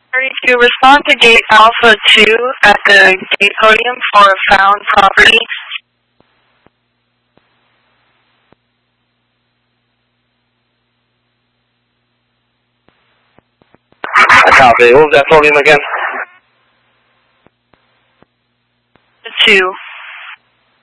To respond to gate Alpha 2 at the gate podium for a found property. I copy. What was that podium again? 2.